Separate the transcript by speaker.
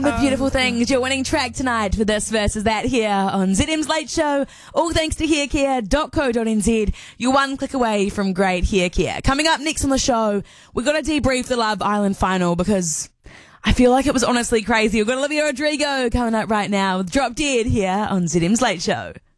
Speaker 1: The beautiful things, your winning track tonight for this versus that here on ZM's Late Show. All thanks to haircare.co.nz. You're one click away from great haircare. Coming up next on the show, we've got to debrief the Love Island final because I feel like it was honestly crazy. We've got Olivia Rodrigo coming up right now with Drop Dead here on ZM's Late Show.